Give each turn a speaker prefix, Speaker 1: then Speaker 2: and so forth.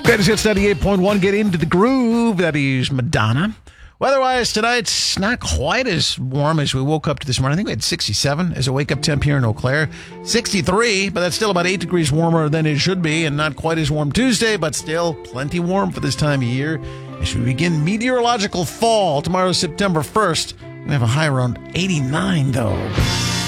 Speaker 1: Greatest Hits 98.1, get into the groove. That is Madonna. Weather-wise, tonight's not quite as warm as we woke up to this morning. I think we had 67 as a wake-up temp here in Eau Claire. 63, but that's still about 8 degrees warmer than it should be, and not quite as warm Tuesday, but still plenty warm for this time of year. As we begin meteorological fall, tomorrow, September 1st, we have a high around 89, though.